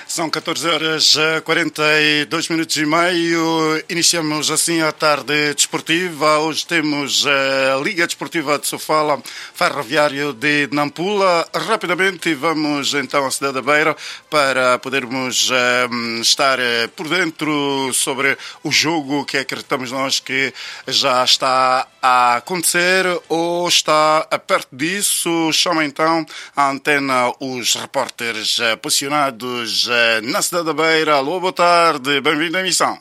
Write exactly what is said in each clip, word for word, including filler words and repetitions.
São catorze horas e quarenta e dois minutos e meio. Iniciamos assim a tarde desportiva. Hoje temos a Liga Desportiva de Sofala, Ferroviário de Nampula. Rapidamente vamos então à cidade da Beira para podermos um, estar por dentro sobre o jogo que acreditamos nós que já está a acontecer ou está perto disso. Chama então a antena os repórteres posicionados na cidade da Beira. Alô, boa tarde, bem-vindo à emissão.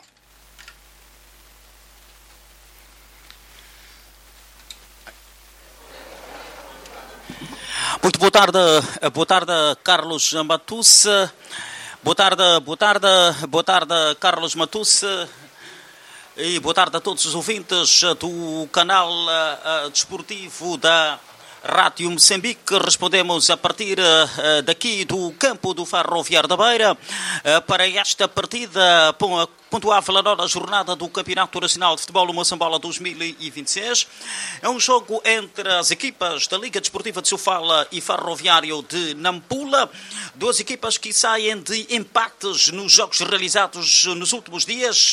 Muito boa tarde, boa tarde Carlos Matusse, boa tarde, boa tarde, boa tarde Carlos Matusse e boa tarde a todos os ouvintes do canal uh, desportivo da Rádio Moçambique. Respondemos a partir uh, daqui do campo do Ferroviário da Beira uh, para esta partida pontuável a nona jornada do Campeonato Nacional de Futebol Moçambola dois mil e vinte e seis. É um jogo entre as equipas da Liga Desportiva de Sofala e Ferroviário de Nampula. Duas equipas que saem de empates nos jogos realizados nos últimos dias.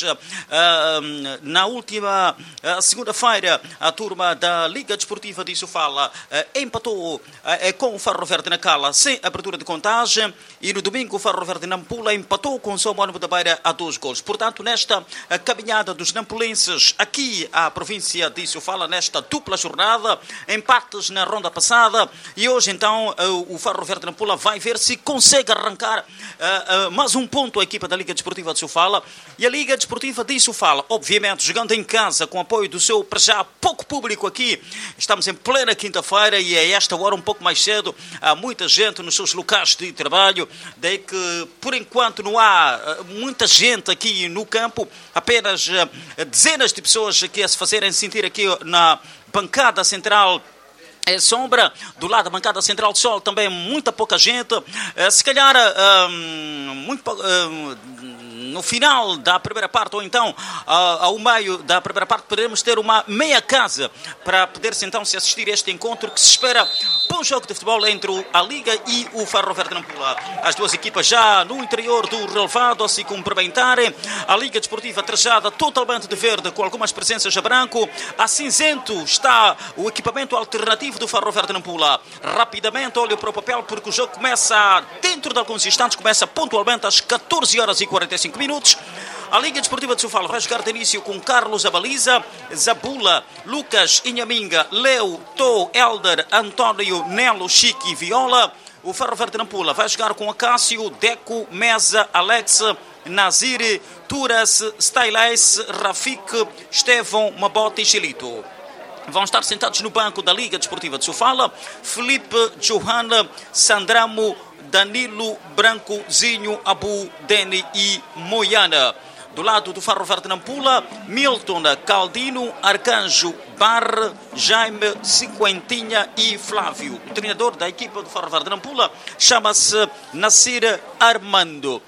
Na última segunda-feira, a turma da Liga Desportiva de Sofala empatou com o Ferroviário de Nacala sem abertura de contagem. E no domingo, o Ferroviário de Nampula empatou com o São Mónimo da Beira a dois gols. Portanto, nesta caminhada dos nampulenses aqui à província de Sofala, nesta dupla jornada, empates na ronda passada, e hoje então o Ferroviário de Nampula vai ver se consegue arrancar uh, uh, mais um ponto a equipa da Liga Desportiva de Sofala. E a Liga Desportiva de Sofala, obviamente, jogando em casa com apoio do seu, para já, pouco público aqui. Estamos em plena quinta-feira e a esta hora um pouco mais cedo há muita gente nos seus locais de trabalho, daí que por enquanto não há uh, muita gente aqui no campo, apenas uh, dezenas de pessoas aqui a se fazerem sentir aqui na bancada central. É sombra, do lado da bancada central de sol também muita pouca gente, uh, se calhar uh, muito uh, no final da primeira parte, ou então uh, ao meio da primeira parte, poderemos ter uma meia casa para poder-se então se assistir a este encontro que se espera bom jogo de futebol entre a Liga e o Ferroviário de Nampula. As duas equipas já no interior do relevado a se cumprimentarem. A Liga Desportiva trajada totalmente de verde, com algumas presenças a branco. A cinzento está o equipamento alternativo do Ferroviário de Nampula. Rapidamente olho para o papel, porque o jogo começa dentro de alguns instantes, começa pontualmente às catorze horas e quarenta e cinco minutos. A Liga Desportiva de Sofala vai jogar de início com Carlos Abaliza, Zabula, Lucas, Inhaminga, Leo, Tô, Elder, António, Nelo, Chique e Viola. O Ferroviário de Nampula vai jogar com Acácio, Deco, Mesa, Alex, Nazir, Turas, Stylais, Rafik, Estevão, Mabote e Chilito. Vão estar sentados no banco da Liga Desportiva de Sofala Felipe, Johanna, Sandramo, Danilo, Branco, Zinho, Abu, Deni e Moiana. Do lado do Ferroviário de Nampula, Milton, Caldino, Arcanjo, Barre, Jaime, Cinquentinha e Flávio. O treinador da equipa do Ferroviário de Nampula chama-se Nassir Armando.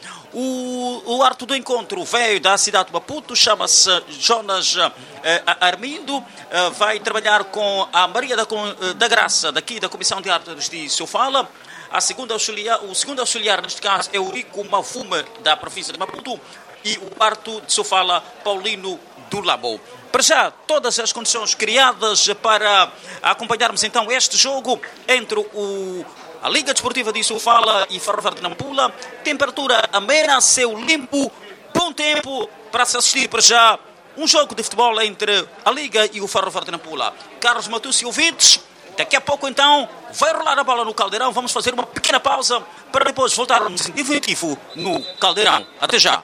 O, o arte do encontro veio da cidade de Maputo, chama-se Jonas eh, Armindo, eh, vai trabalhar com a Maria da, da Graça, daqui da Comissão de Artes de Sofala. A segunda auxiliar, o segundo auxiliar, neste caso, é o Rico Mafume, da província de Maputo, e o quarto de Sofala, Paulino do Labo. Para já, todas as condições criadas para acompanharmos então este jogo entre o a Liga Desportiva de Sofala e Ferroviário de Nampula. Temperatura amena, céu limpo, bom tempo para se assistir para já um jogo de futebol entre a Liga e o Ferroviário de Nampula. Carlos Matusse e ouvintes, daqui a pouco então vai rolar a bola no Caldeirão. Vamos fazer uma pequena pausa para depois voltarmos em definitivo no Caldeirão. Até já.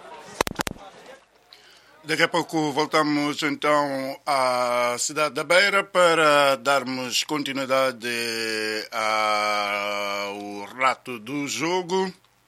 Daqui a pouco voltamos então à cidade da Beira para darmos continuidade ao relato do jogo.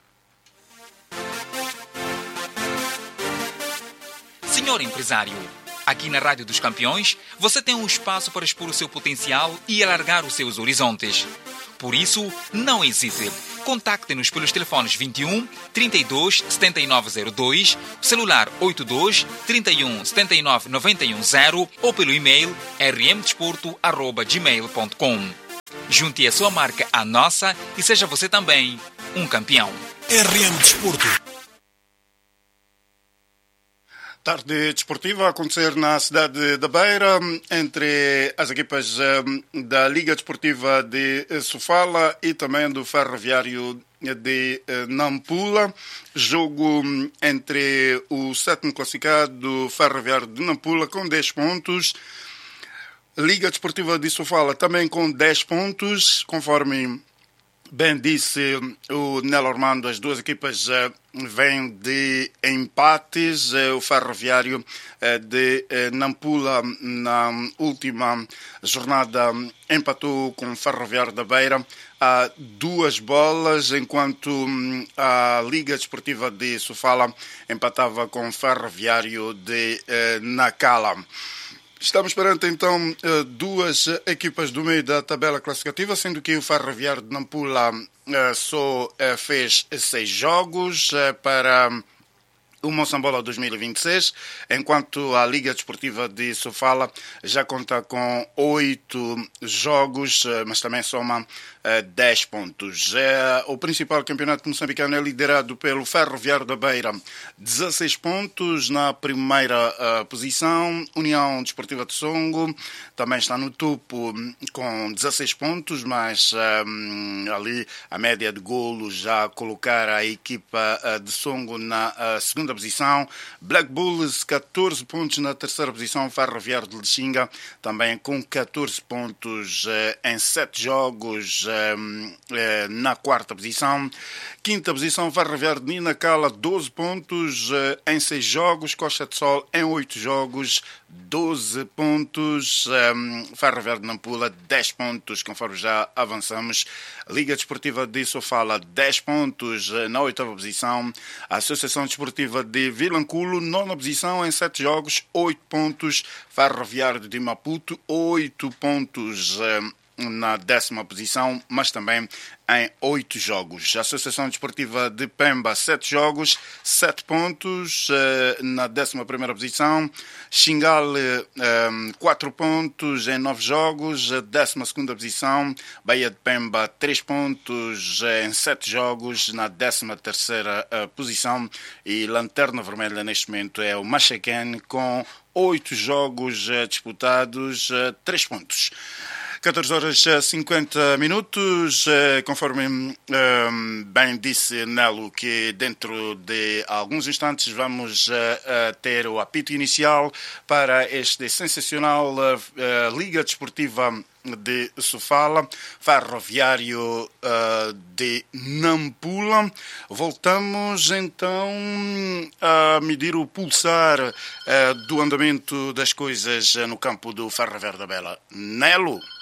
Senhor empresário, aqui na Rádio dos Campeões você tem um espaço para expor o seu potencial e alargar os seus horizontes. Por isso, não hesite. Contacte-nos pelos telefones vinte e um, trinta e dois, setenta e nove zero dois, celular oitenta e dois, trinta e um, setenta e nove, noventa e um zero ou pelo e-mail r m desporto arroba gmail ponto com. Junte a sua marca à nossa e seja você também um campeão. R M Desporto. Tarde desportiva a acontecer na cidade da Beira entre as equipas da Liga Desportiva de Sofala e também do Ferroviário de Nampula. Jogo entre o sétimo classificado Ferroviário de Nampula com dez pontos. Liga Desportiva de Sofala também com dez pontos, conforme bem disse o Nelo Armando, as duas equipas uh, vêm de empates. Uh, o Ferroviário uh, de uh, Nampula, na última jornada, empatou com o Ferroviário da Beira a duas bolas, enquanto um, a Liga Desportiva de Sofala empatava com o Ferroviário de uh, Nacala. Estamos perante, então, duas equipas do meio da tabela classificativa, sendo que o Ferroviário de Nampula só fez seis jogos para o Moçambola dois mil e vinte e seis, enquanto a Liga Desportiva de Sofala já conta com oito jogos, mas também soma dez pontos. O principal campeonato moçambicano é liderado pelo Ferroviário da Beira, dezasseis pontos na primeira posição. União Desportiva de Songo também está no topo com dezasseis pontos, mas um, ali a média de golos já colocar a equipa de Songo na segunda posição. Black Bulls, catorze pontos na terceira posição. Ferroviário de Lixinga também com catorze pontos em sete jogos na quarta posição. Quinta posição, Ferroviário de Ninacala, doze pontos em seis jogos. Costa de Sol em oito jogos, doze pontos. Ferroviário de Nampula, dez pontos, conforme já avançamos. Liga Desportiva de Sofala, dez pontos na oitava posição. A Associação Desportiva de Vilanculo, nona posição em sete jogos, oito pontos. Ferroviário de Maputo, oito pontos na décima posição, mas também em oito jogos. A Associação Desportiva de Pemba, sete jogos, sete pontos na décima primeira posição. Xingale, quatro pontos em nove jogos, décima segunda posição. Bahia de Pemba, três pontos em sete jogos, na décima terceira posição. E Lanterna Vermelha, neste momento, é o Machaquén, com oito jogos disputados, três pontos. catorze horas e cinquenta minutos, conforme bem disse Nelo, que dentro de alguns instantes vamos ter o apito inicial para este sensacional Liga Desportiva de Sofala, Ferroviário de Nampula. Voltamos então a medir o pulsar do andamento das coisas no campo do Ferroviário da Beira. Nelo.